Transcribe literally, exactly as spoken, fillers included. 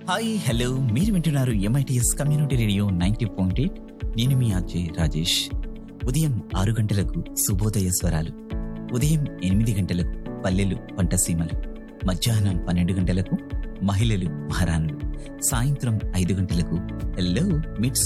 Hi hello మీరు వింటున్నారు MITS community radio ninety point eight. నేను మీ అజయ్ రాజేష్. ఉదయం ఆరు గంటలకు శుభోదయ స్వరాలు, ఉదయం ఎనిమిది గంటలకు పల్లెలు పంటసీమలు, మధ్యాహ్నం పన్నెండు గంటలకు మహిళలు మహారాణులు, సాయంత్రం ఐదు గంటలకు హలో మిట్స్